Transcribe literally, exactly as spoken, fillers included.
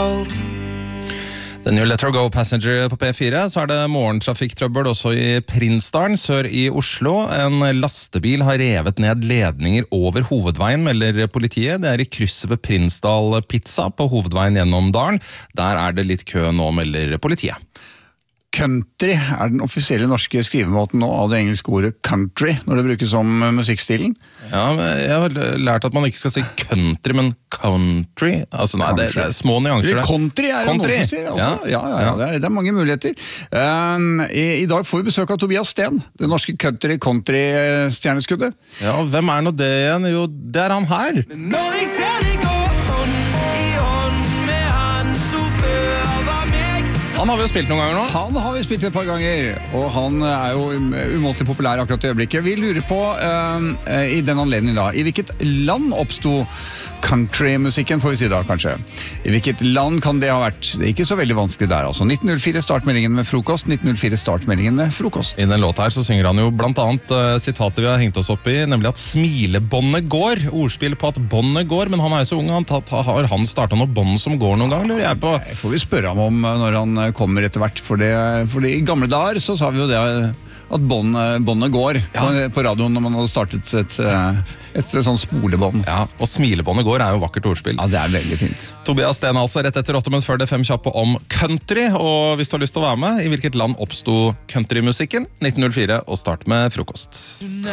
go. Den nye Let Her Go Passenger på P fire, så er det morgentrafikktrøbbel også i Prinsdalen, sør i Oslo. En lastebil har revet ned ledninger over hovedveien, melder politiet. Det er i krysset ved Prinsdal Pizza på hovedveien gjennom dalen. Der er det litt kø nå, melder politiet. Country er den offisielle norske skrivemåten nå av det engelske ordet country, når det brukes som musikkstilen. Ja, men jeg har lært at man ikke skal si country, men country. Altså, nei, det, det er små nyanser. Country er det noen som sier. Altså. Ja, ja, ja, ja. Det, er, det er mange muligheter. Um, i, I dag får vi besøk av Tobias Sten, det norske country-country-stjerneskuddet. Ja, og hvem er nå det igjen? Jo, det er han her. Når jeg ser deg gå hånd i hånd med han som før var meg. Han har vi jo spilt noen ganger nå. Han har vi spilt et par ganger, og han er jo umåtelig populær akkurat i øyeblikket. Vi lurer på, uh, i den anledning da, i hvilket land oppstod countrymusikken, får vi si da, kanskje. I hvilket land kan det ha vært? Det er ikke så veldig vanskelig der, altså. nitten null fire startmeldingen med frokost, nitten null fire startmeldingen med frokost. I den låta her så synger han jo blant annet uh, sitatet vi har hengt oss opp i, nemlig at smilebåndet går. Ordspill på at båndet går, men han er jo så ung, han tatt, har han startet noe bånd som går noen gang, lurer jeg på. Det får vi spørre ham om når han kommer etter hvert, for det, for det, i gamle dager så sa vi jo det at båndet går ja. på, på radioen når man hadde startet et, et, et sånn spolebånd. Ja, og smilebåndet går er jo vakkert ordspill. Ja, det er veldig fint. Tobias Sten altså, rett etter åtte, men før det fem kjappe om country, og hvis du har lyst til å være med, i hvilket land oppstod countrymusikken? nitten null fire, og start med frokost.